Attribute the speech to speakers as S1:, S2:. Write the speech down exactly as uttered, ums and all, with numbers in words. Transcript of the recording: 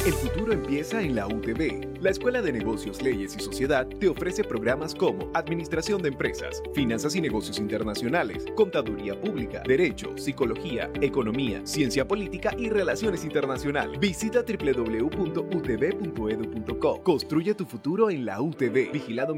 S1: El futuro empieza en la U T B. La Escuela de Negocios, Leyes y Sociedad te ofrece programas como Administración de Empresas, Finanzas y Negocios Internacionales, Contaduría Pública, Derecho, Psicología, Economía, Ciencia Política y Relaciones Internacionales. Visita doble u doble u doble u punto u t b punto e d u punto co. Construye tu futuro en la U T B. Vigilado